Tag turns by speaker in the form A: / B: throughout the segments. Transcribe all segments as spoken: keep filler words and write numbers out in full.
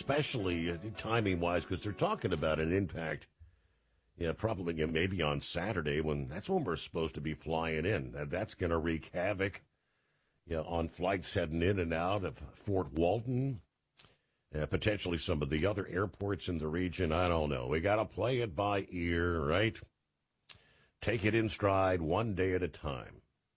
A: especially uh, timing-wise, because they're talking about an impact, yeah, probably uh, maybe on Saturday, when that's when we're supposed to be flying in. Uh, that's going to wreak havoc yeah, on flights heading in and out of Fort Walton, uh, potentially some of the other airports in the region. I don't know. We got to play it by ear, right? Take it in stride one day at a time.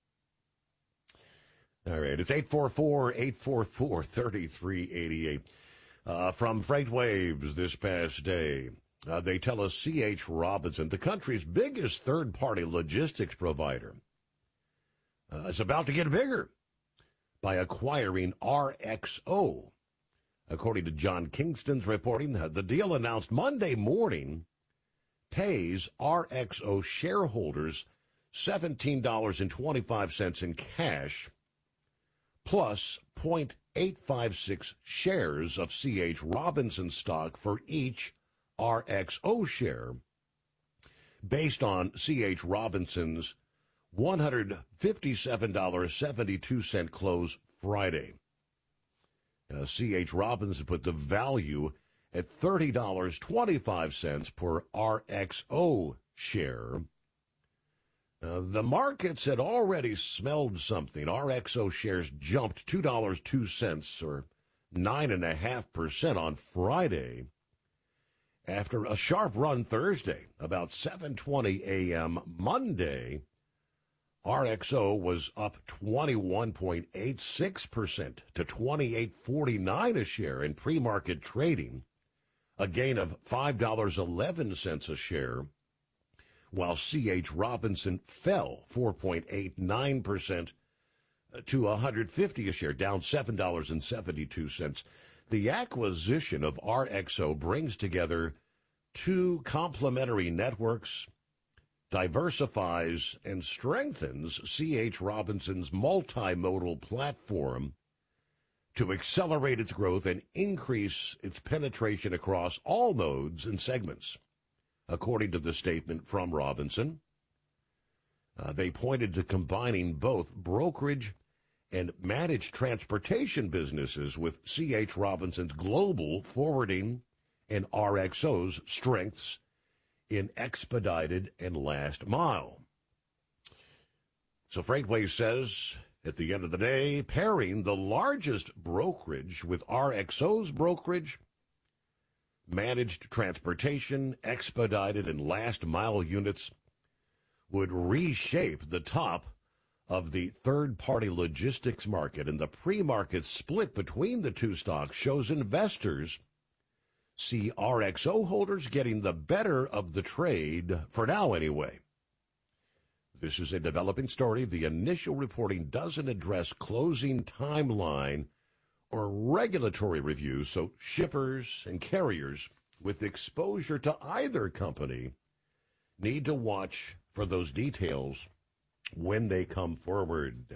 A: All right, it's eight four four, eight four four, three three eight eight. Uh, from FreightWaves this past day, uh, they tell us C H. Robinson, the country's biggest third-party logistics provider, uh, is about to get bigger by acquiring R X O. According to John Kingston's reporting, the deal announced Monday morning pays R X O shareholders seventeen dollars and twenty-five cents in cash, plus zero point eight five six shares of C H. Robinson stock for each R X O share, based on C H. Robinson's one hundred fifty-seven dollars and seventy-two cents close Friday. Uh, C H. Robinson put the value at thirty dollars and twenty-five cents per R X O share. Uh, the markets had already smelled something. R X O shares jumped two dollars and two cents, or nine point five percent on Friday, after a sharp run Thursday. About seven twenty a.m. Monday, R X O was up twenty-one point eight six percent to twenty-eight forty-nine a share in pre-market trading, a gain of five dollars and eleven cents a share, while C H. Robinson fell four point eight nine percent to one hundred fifty a share, down seven dollars and seventy-two cents. The acquisition of R X O brings together two complementary networks, diversifies and strengthens C H. Robinson's multimodal platform to accelerate its growth and increase its penetration across all modes and segments. According to the statement from Robinson, uh, they pointed to combining both brokerage and managed transportation businesses with C H. Robinson's global forwarding and R X O's strengths in expedited and last mile. So FreightWaves says, at the end of the day, pairing the largest brokerage with R X O's brokerage, managed transportation, expedited, and last-mile units would reshape the top of the third-party logistics market, and the pre-market split between the two stocks shows investors see R X O holders getting the better of the trade, for now anyway. This is a developing story. The initial reporting doesn't address closing timeline or regulatory reviews, so shippers and carriers with exposure to either company need to watch for those details when they come forward.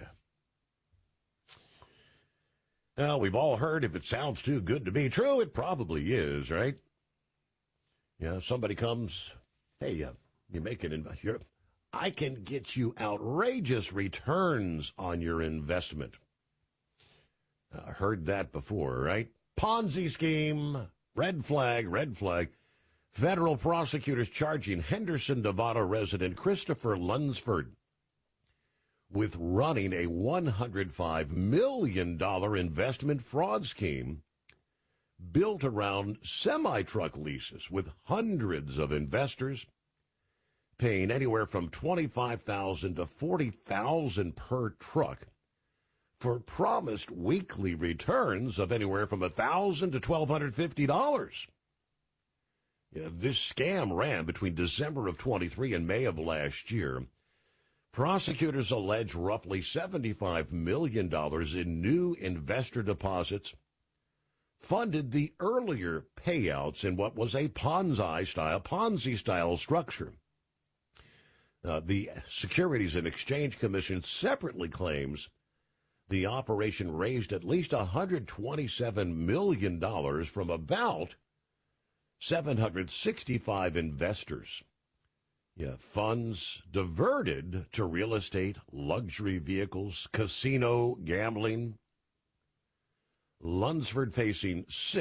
A: Now, we've all heard if it sounds too good to be true, it probably is, right? Yeah, somebody comes, hey, uh, you make an investment. I can get you outrageous returns on your investment. Uh, heard that before, right? Ponzi scheme, red flag, red flag. Federal prosecutors charging Henderson, Nevada resident Christopher Lunsford with running a one hundred five million dollars investment fraud scheme built around semi-truck leases, with hundreds of investors paying anywhere from twenty-five thousand dollars to forty thousand dollars per truck for promised weekly returns of anywhere from one thousand dollars to one thousand two hundred fifty dollars. Yeah, this scam ran between December of twenty-three and May of last year. Prosecutors allege roughly seventy-five million dollars in new investor deposits funded the earlier payouts in what was a Ponzi-style, Ponzi-style structure. Uh, the Securities and Exchange Commission separately claims the operation raised at least one hundred twenty-seven million dollars from about seven hundred sixty-five investors. Yeah, funds diverted to real estate, luxury vehicles, casino, gambling. Lunsford facing six